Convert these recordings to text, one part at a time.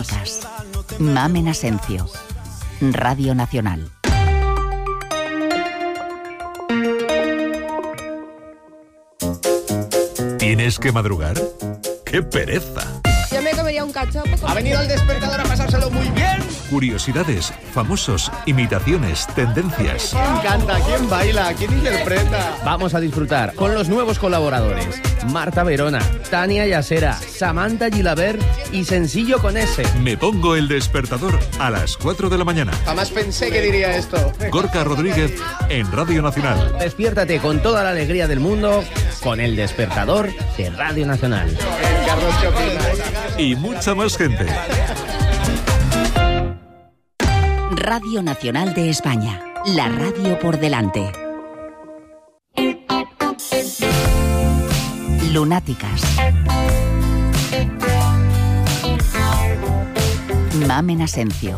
Mamen Asencio, Radio Nacional. ¿Tienes que madrugar? ¡Qué pereza! Yo me comería un cachopo. Ha venido el despertador a pasárselo muy bien. Curiosidades, famosos, imitaciones, tendencias. ¿Quién canta? ¿Quién baila? ¿Quién interpreta? Vamos a disfrutar con los nuevos colaboradores. Marta Verona, Tania Yasera, Samantha Gilabert y Sencillo con S. Me pongo el despertador a las 4 de la mañana. Jamás pensé que diría esto. Gorka Rodríguez en Radio Nacional. Despiértate con toda la alegría del mundo con el despertador de Radio Nacional. Carlos, ¿qué opinas? Y mucha más gente. Radio Nacional de España. La radio por delante. Lunáticas. Mamen Asencio.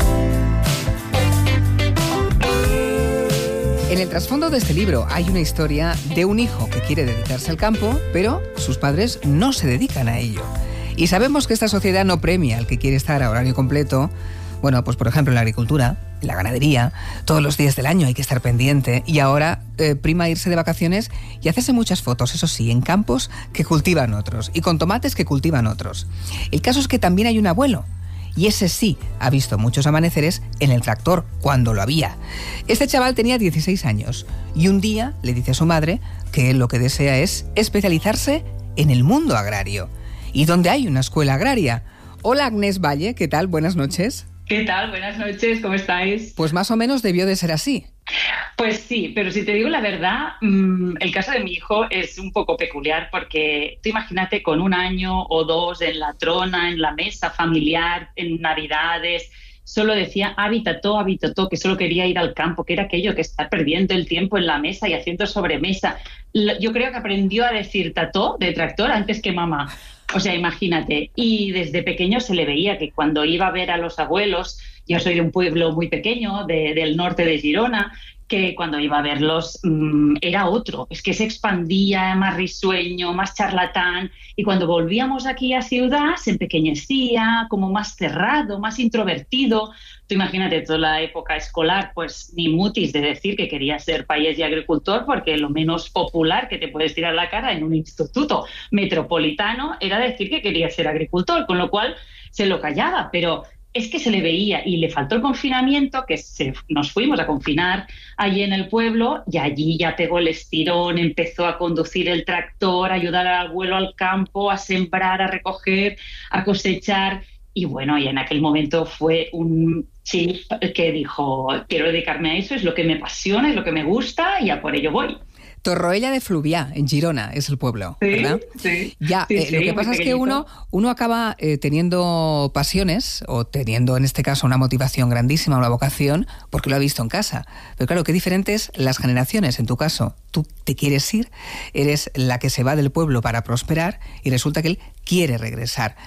En el trasfondo de este libro hay una historia de un hijo que quiere dedicarse al campo, pero sus padres no se dedican a ello. Y sabemos que esta sociedad no premia al que quiere estar a horario completo. Bueno, pues por ejemplo en la agricultura, en la ganadería, todos los días del año hay que estar pendiente. Y ahora prima irse de vacaciones y hacerse muchas fotos, eso sí, en campos que cultivan otros y con tomates que cultivan otros. El caso es que también hay un abuelo. Y ese sí ha visto muchos amaneceres en el tractor, cuando lo había. Este chaval tenía 16 años y un día le dice a su madre que él lo que desea es especializarse en el mundo agrario. ¿Y dónde hay una escuela agraria? Hola Agnés Valle, ¿qué tal? Buenas noches. ¿Qué tal? Buenas noches, ¿cómo estáis? Pues más o menos debió de ser así. Pues sí, pero si te digo la verdad, el caso de mi hijo es un poco peculiar porque tú imagínate con 1 año o 2 en la trona, en la mesa familiar, en Navidades, solo decía hábitató, que solo quería ir al campo, que era aquello que está perdiendo el tiempo en la mesa y haciendo sobremesa. Yo creo que aprendió a decir tató de tractor antes que mamá. O sea, imagínate. Y desde pequeño se le veía que cuando iba a ver a los abuelos, yo soy de un pueblo muy pequeño, del norte de Girona, que cuando iba a verlos era otro. Es que se expandía, más risueño, más charlatán. Y cuando volvíamos aquí a ciudad, se empequeñecía, como más cerrado, más introvertido. Tú imagínate, toda la época escolar, pues ni mutis de decir que quería ser payés y agricultor, porque lo menos popular que te puedes tirar la cara en un instituto metropolitano era decir que quería ser agricultor, con lo cual se lo callaba, pero es que se le veía y le faltó el confinamiento, que nos fuimos a confinar allí en el pueblo y allí ya pegó el estirón, empezó a conducir el tractor, a ayudar al abuelo al campo, a sembrar, a recoger, a cosechar. Y bueno, y en aquel momento fue un chip que dijo, quiero dedicarme a eso, es lo que me apasiona, es lo que me gusta y a por ello voy. Torroella de Fluvià, en Girona, es el pueblo, sí, ¿verdad? Sí. Ya, sí, lo que pasa es que uno acaba teniendo pasiones, o teniendo en este caso una motivación grandísima, una vocación, porque lo ha visto en casa. Pero claro, qué diferentes las generaciones. En tu caso, tú te quieres ir, eres la que se va del pueblo para prosperar, y resulta que él quiere regresar.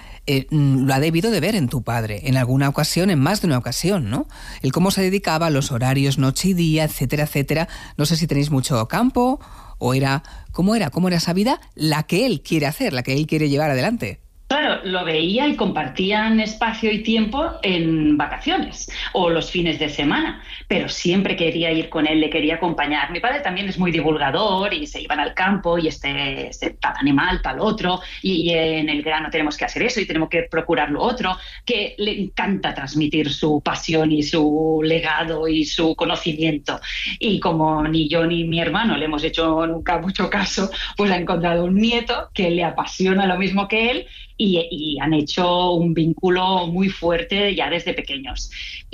Lo ha debido de ver en tu padre, en alguna ocasión, en más de una ocasión, ¿no? El cómo se dedicaba, los horarios, noche y día, etcétera, etcétera. No sé si tenéis mucho campo, o ¿cómo era esa vida la que él quiere hacer, la que él quiere llevar adelante? Claro, lo veía y compartían espacio y tiempo en vacaciones o los fines de semana, pero siempre quería ir con él, le quería acompañar. Mi padre también es muy divulgador y se iban al campo y tal animal, tal otro, y en el verano tenemos que hacer eso y tenemos que procurar lo otro, que le encanta transmitir su pasión y su legado y su conocimiento. Y como ni yo ni mi hermano le hemos hecho nunca mucho caso, pues ha encontrado un nieto que le apasiona lo mismo que él, y han hecho un vínculo muy fuerte ya desde pequeños.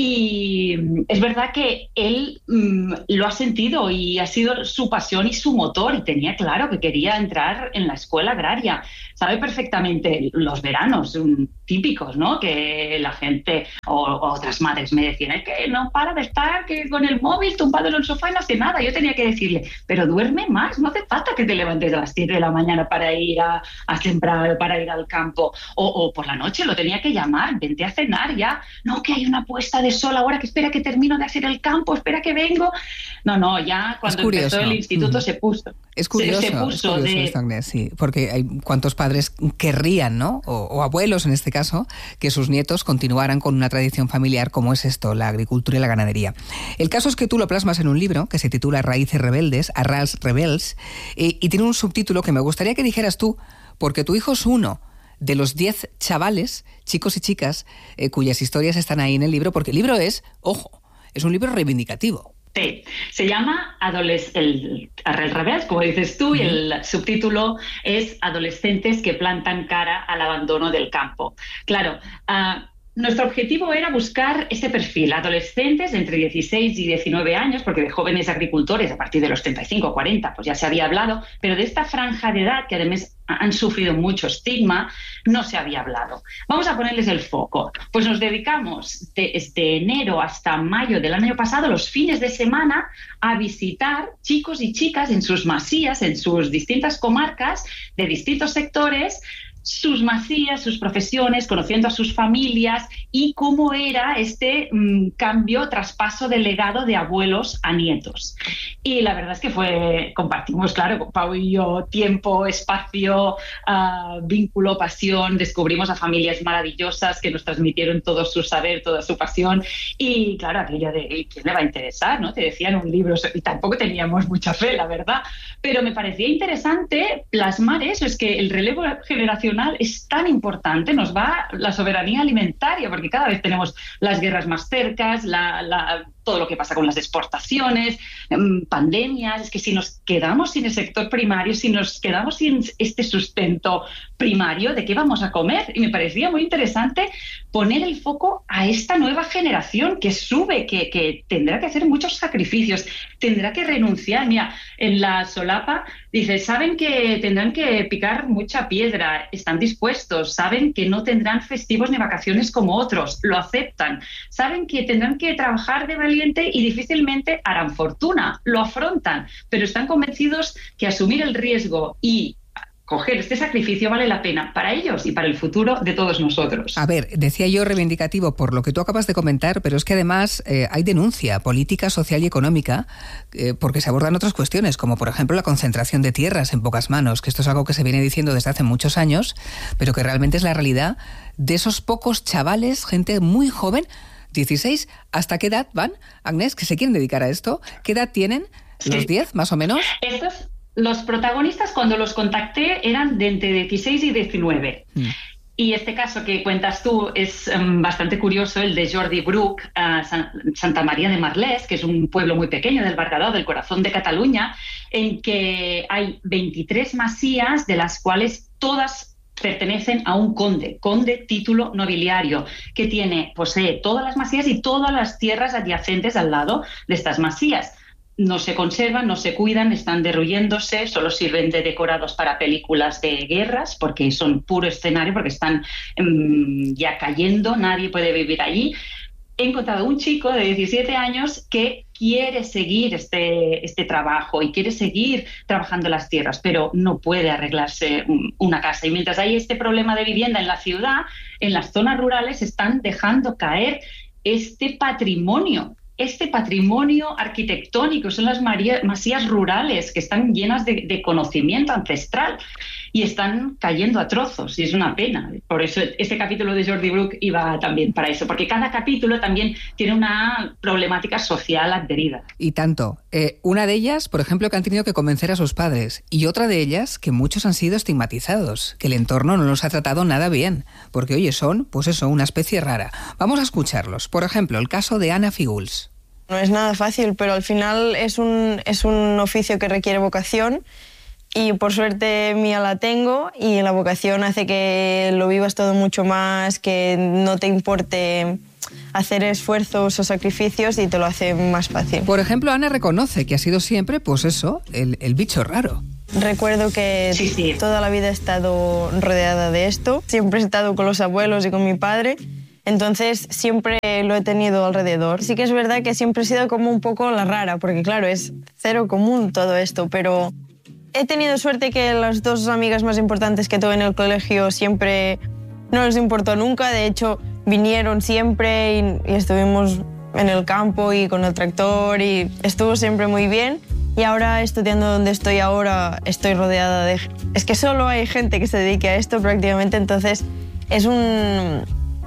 Y es verdad que él lo ha sentido y ha sido su pasión y su motor, y tenía claro que quería entrar en la escuela agraria. Sabe perfectamente los veranos típicos, ¿no? Que la gente o otras madres me decían, es que no para de estar que con el móvil tumbado en el sofá y no hace nada. Yo tenía que decirle, pero duerme más, no hace falta que te levantes a las 7 de la mañana para ir a sembrar, para ir al campo. O por la noche lo tenía que llamar, vente a cenar ya. No, que hay una puesta de sol ahora, que espera que termino de hacer el campo, espera que vengo. No, ya cuando empezó el instituto se puso. Es curioso, esto, Agnés, sí, porque hay cuántos padres padres querrían, ¿no? O abuelos en este caso, que sus nietos continuaran con una tradición familiar como es esto, la agricultura y la ganadería. El caso es que tú lo plasmas en un libro que se titula Raíces rebeldes, Arrals rebels, y tiene un subtítulo que me gustaría que dijeras tú, porque tu hijo es uno de los 10 chavales, chicos y chicas, cuyas historias están ahí en el libro, porque el libro es, ojo, es un libro reivindicativo. Sí, se llama el Arrels rebels, como dices tú, y el subtítulo es Adolescentes que plantan cara al abandono del campo. Claro, nuestro objetivo era buscar ese perfil, adolescentes entre 16 y 19 años, porque de jóvenes agricultores a partir de los 35 o 40, pues ya se había hablado, pero de esta franja de edad que además han sufrido mucho estigma, no se había hablado. Vamos a ponerles el foco. Pues nos dedicamos desde enero hasta mayo del año pasado, los fines de semana, a visitar chicos y chicas en sus masías, en sus distintas comarcas, de distintos sectores, sus masías, sus profesiones, conociendo a sus familias y cómo era este cambio, traspaso de legado de abuelos a nietos. Y la verdad es que compartimos, claro, con Pau y yo, tiempo, espacio, vínculo, pasión, descubrimos a familias maravillosas que nos transmitieron todo su saber, toda su pasión y claro, aquello de ¿quién le va a interesar? ¿No? Te decían un libro y tampoco teníamos mucha fe, la verdad, pero me parecía interesante plasmar eso, es que el relevo generacional es tan importante, nos va la soberanía alimentaria, porque cada vez tenemos las guerras más cercas, todo lo que pasa con las exportaciones, pandemias, es que si nos quedamos sin el sector primario, si nos quedamos sin este sustento primario, ¿de qué vamos a comer? Y me parecía muy interesante poner el foco a esta nueva generación que sube, que tendrá que hacer muchos sacrificios, tendrá que renunciar. Mira, en la solapa dice, saben que tendrán que picar mucha piedra, están dispuestos, saben que no tendrán festivos ni vacaciones como otros, lo aceptan, saben que tendrán que trabajar de valiente y difícilmente harán fortuna, lo afrontan, pero están convencidos que asumir el riesgo y coger este sacrificio vale la pena para ellos y para el futuro de todos nosotros. A ver, decía yo reivindicativo por lo que tú acabas de comentar, pero es que además hay denuncia política, social y económica porque se abordan otras cuestiones, como por ejemplo la concentración de tierras en pocas manos, que esto es algo que se viene diciendo desde hace muchos años, pero que realmente es la realidad de esos pocos chavales, gente muy joven, 16, ¿hasta qué edad van, Agnès, que se quieren dedicar a esto? ¿Qué edad tienen? ¿Los 10, más o menos? Los protagonistas, cuando los contacté, eran de entre 16 y 19. Y este caso que cuentas tú es bastante curioso, el de Jordi Bruch, Santa María de Marlès, que es un pueblo muy pequeño del Berguedà, del corazón de Cataluña, en que hay 23 masías, de las cuales todas pertenecen a un conde título nobiliario, que posee todas las masías y todas las tierras adyacentes al lado de estas masías. No se conservan, no se cuidan, están derruyéndose, solo sirven de decorados para películas de guerras, porque son puro escenario, porque están ya cayendo, nadie puede vivir allí. He encontrado un chico de 17 años que quiere seguir este trabajo y quiere seguir trabajando las tierras, pero no puede arreglarse una casa. Y mientras hay este problema de vivienda en la ciudad, en las zonas rurales están dejando caer este patrimonio arquitectónico, son las masías rurales que están llenas de conocimiento ancestral y están cayendo a trozos y es una pena. Por eso este capítulo de Jordi Bruch iba también para eso, porque cada capítulo también tiene una problemática social adherida. Y tanto. Una de ellas, por ejemplo, que han tenido que convencer a sus padres, y otra de ellas que muchos han sido estigmatizados, que el entorno no los ha tratado nada bien, porque oye, son, pues eso, una especie rara. Vamos a escucharlos. Por ejemplo, el caso de Ana Fígols. No es nada fácil, pero al final es un oficio que requiere vocación y por suerte mía la tengo y la vocación hace que lo vivas todo mucho más, que no te importe hacer esfuerzos o sacrificios y te lo hace más fácil. Por ejemplo, Ana reconoce que ha sido siempre, pues eso, el bicho raro. Recuerdo que sí. Toda la vida he estado rodeada de esto, siempre he estado con los abuelos y con mi padre. Entonces siempre lo he tenido alrededor. Sí que es verdad que siempre he sido como un poco la rara, porque claro, es cero común todo esto, pero he tenido suerte que las dos amigas más importantes que tuve en el colegio siempre no les importó nunca, de hecho vinieron siempre y estuvimos en el campo y con el tractor y estuvo siempre muy bien. y ahora estudiando donde estoy ahora estoy rodeada de... Es que solo hay gente que se dedique a esto prácticamente, entonces es un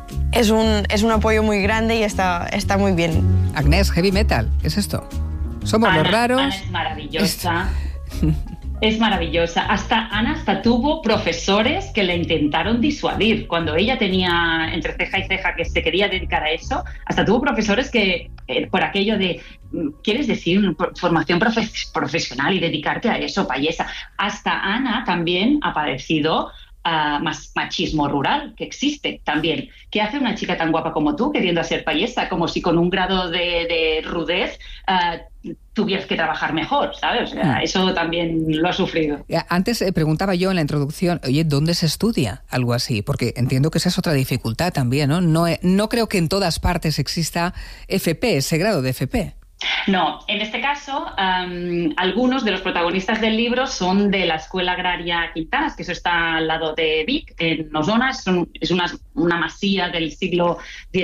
apoyo muy grande y está muy bien. Agnès, heavy metal, ¿es esto? Somos los raros. Ana es maravillosa. Es maravillosa. Ana tuvo profesores que la intentaron disuadir. Cuando ella tenía entre ceja y ceja que se quería dedicar a eso, hasta tuvo profesores que, por aquello de, ¿quieres decir formación profesional y dedicarte a eso, payesa? Hasta Ana también ha padecido más machismo rural, que existe también. ¿Qué hace una chica tan guapa como tú queriendo ser payesa? Como si con un grado de rudez tuvieras que trabajar mejor, ¿sabes? O sea, eso también lo ha sufrido. Antes preguntaba yo en la introducción, oye, ¿dónde se estudia algo así? Porque entiendo que esa es otra dificultad también, ¿no? No creo que en todas partes exista FP, ese grado de FP. No, en este caso, algunos de los protagonistas del libro son de la Escuela Agraria Quintanas, que eso está al lado de Vic, en Osona. Es una masía del siglo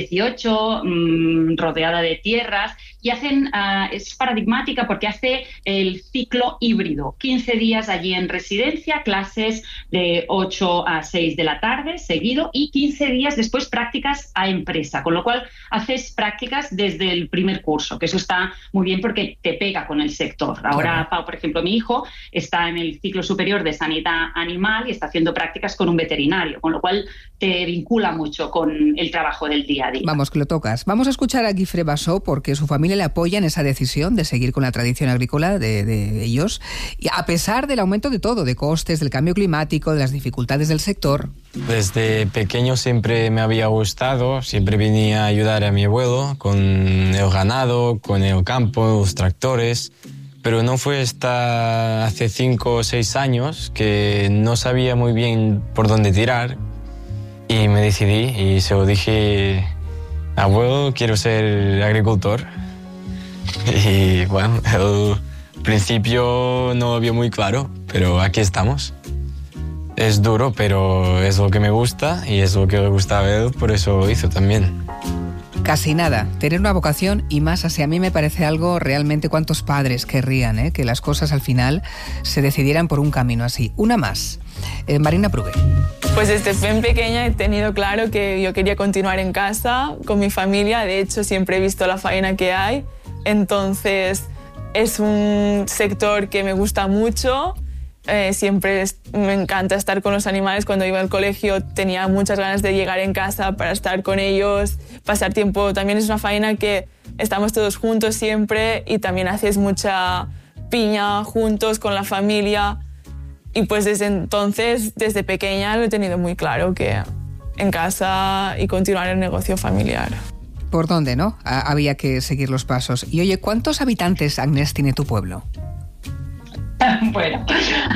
XVIII, rodeada de tierras, y es paradigmática porque hace el ciclo híbrido. 15 días allí en residencia, clases de 8 a 6 de la tarde seguido, y 15 días después prácticas a empresa, con lo cual haces prácticas desde el primer curso, que eso está muy bien porque te pega con el sector. Ahora, claro. Pau, por ejemplo, mi hijo está en el ciclo superior de sanidad animal y está haciendo prácticas con un veterinario, con lo cual te vincula mucho con el trabajo del día a día. Vamos, que lo tocas. Vamos a escuchar a Guifré Bassó porque su familia le apoya en esa decisión de seguir con la tradición agrícola de ellos, y a pesar del aumento de todo, de costes, del cambio climático, de las dificultades del sector. Desde pequeño siempre me había gustado, siempre venía a ayudar a mi abuelo con el ganado, con el campo, los tractores, pero no fue hasta hace 5 o 6 años que no sabía muy bien por dónde tirar y me decidí y se lo dije, abuelo, quiero ser agricultor. Y bueno, al principio no lo vio muy claro, pero aquí estamos. Es duro, pero es lo que me gusta y es lo que le gusta a él, por eso lo hizo también. Casi nada. Tener una vocación y más así, a mí me parece algo realmente, cuántos padres querrían que las cosas al final se decidieran por un camino así. Una más. Marina Prugue. Pues desde bien pequeña he tenido claro que yo quería continuar en casa con mi familia. De hecho, siempre he visto la faena que hay. Entonces, es un sector que me gusta mucho. Siempre me encanta estar con los animales. Cuando iba al colegio tenía muchas ganas de llegar en casa para estar con ellos, pasar tiempo. También es una faena que estamos todos juntos siempre y también haces mucha piña juntos con la familia. Y pues desde entonces, desde pequeña, lo he tenido muy claro que en casa y continuar el negocio familiar. ¿Por dónde, no? Había que seguir los pasos. Y oye, ¿cuántos habitantes, Agnès, tiene tu pueblo? Bueno,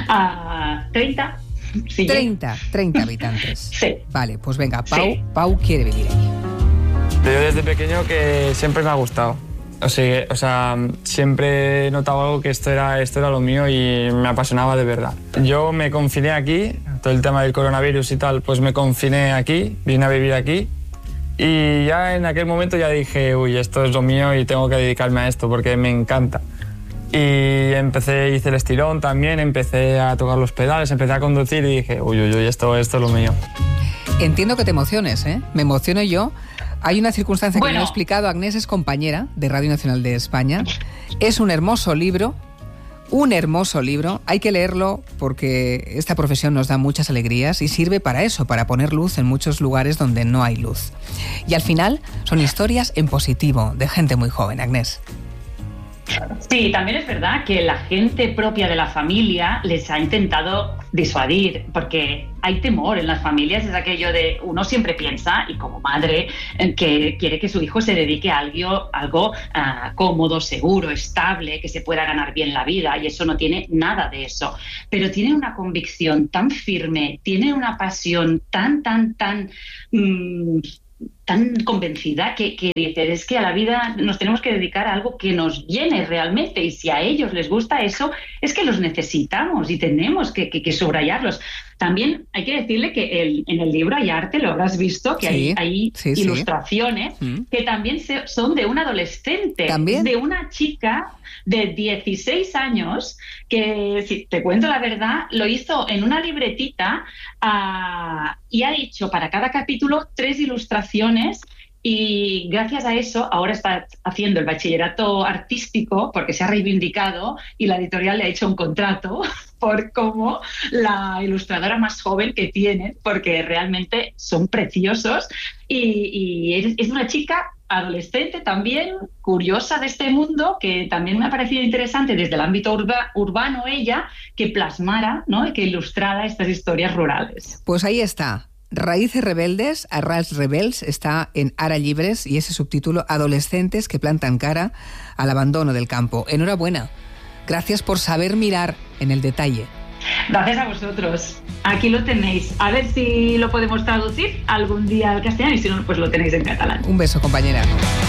30. Sí. 30 habitantes. Sí. Vale, pues venga, Sí. Pau quiere vivir aquí. Yo desde pequeño que siempre me ha gustado. O sea, siempre he notado algo que esto era lo mío y me apasionaba de verdad. Yo me confiné aquí, todo el tema del coronavirus y tal, pues me confiné aquí, vine a vivir aquí. Y ya en aquel momento ya dije, uy, esto es lo mío y tengo que dedicarme a esto porque me encanta. Y hice el estirón también, empecé a tocar los pedales, empecé a conducir y dije, uy, esto es lo mío. Entiendo que te emociones, ¿eh? Me emociono yo. Hay una circunstancia que me ha explicado. Agnès es compañera de Radio Nacional de España. Es un hermoso libro. Hay que leerlo porque esta profesión nos da muchas alegrías y sirve para eso, para poner luz en muchos lugares donde no hay luz. Y al final son historias en positivo, de gente muy joven, Agnès. Sí, también es verdad que la gente propia de la familia les ha intentado disuadir, porque hay temor en las familias, es aquello de uno siempre piensa, y como madre, que quiere que su hijo se dedique a algo cómodo, seguro, estable, que se pueda ganar bien la vida, y eso no tiene nada de eso. Pero tiene una convicción tan firme, tiene una pasión tan tan convencida que dice, es que a la vida nos tenemos que dedicar a algo que nos llene realmente, y si a ellos les gusta eso, es que los necesitamos y tenemos que subrayarlos. También hay que decirle que en el libro hay arte, lo habrás visto, que hay ilustraciones que también son de un adolescente, ¿también? De una chica de 16 años que, si te cuento la verdad, lo hizo en una libretita y ha hecho para cada capítulo 3 ilustraciones. Y gracias a eso ahora está haciendo el bachillerato artístico porque se ha reivindicado y la editorial le ha hecho un contrato por como la ilustradora más joven que tiene, porque realmente son preciosos. Y es una chica adolescente también, curiosa de este mundo, que también me ha parecido interesante desde el ámbito urbano ella, que plasmara, ¿no?, y que ilustrara estas historias rurales. Pues ahí está. Raíces rebeldes, Arrels rebels, está en Ara Llibres, y ese subtítulo, Adolescentes que plantan cara al abandono del campo. Enhorabuena. Gracias por saber mirar en el detalle. Gracias a vosotros. Aquí lo tenéis. A ver si lo podemos traducir algún día al castellano, y si no, pues lo tenéis en catalán. Un beso, compañera.